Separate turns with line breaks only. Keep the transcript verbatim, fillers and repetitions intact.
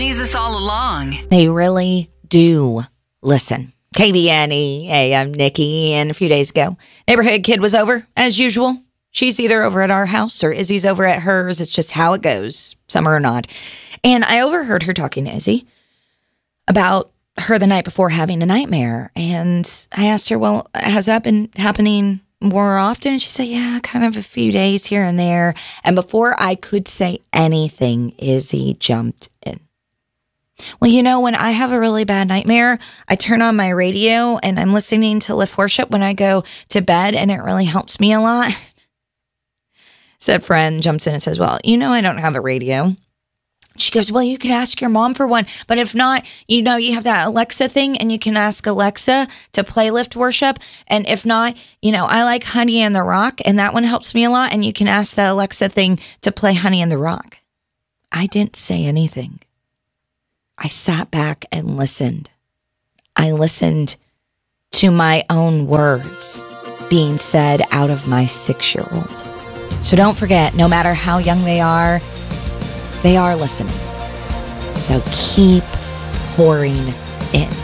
Jesus all along.
They really do listen. K B N E, hey, I'm Nikki, and a few days ago, neighborhood kid was over, as usual. She's either over at our house or Izzy's over at hers. It's just how it goes, summer or not. And I overheard her talking to Izzy about her the night before having a nightmare. And I asked her, well, has that been happening more often? And she said, yeah, kind of a few days here and there. And before I could say anything, Izzy jumped in. Well, you know, when I have a really bad nightmare, I turn on my radio and I'm listening to Lift Worship when I go to bed, and it really helps me a lot. Said friend jumps in and says, well, you know, I don't have a radio. She goes, well, you could ask your mom for one. But if not, you know, you have that Alexa thing and you can ask Alexa to play Lift Worship. And if not, you know, I like Honey and the Rock, and that one helps me a lot. And you can ask the Alexa thing to play Honey and the Rock. I didn't say anything. I sat back and listened. I listened to my own words being said out of my six-year-old. So don't forget, no matter how young they are, they are listening. So keep pouring in.